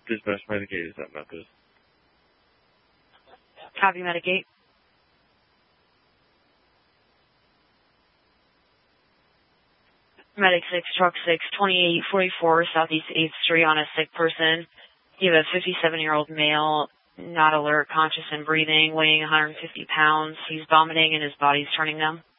Dispatch Medicaid is that Memphis. Copy Medicaid. Medic 6, Truck 6, 2844 Southeast 8th Street on a sick person. You have a 57-year-old male, not alert, conscious and breathing, weighing 150 pounds. He's vomiting and his body's turning numb.